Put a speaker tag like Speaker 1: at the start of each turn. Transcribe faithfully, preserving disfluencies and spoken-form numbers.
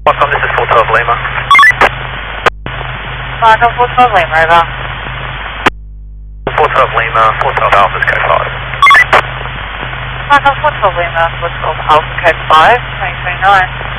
Speaker 1: Welcome, this is four twelve Lima.
Speaker 2: Marco four twelve Lima, over.
Speaker 1: four twelve Lima, four twelve Alpha, code five.
Speaker 2: Marco four twelve Lima, four twelve Alpha, code five, twenty twenty-nine.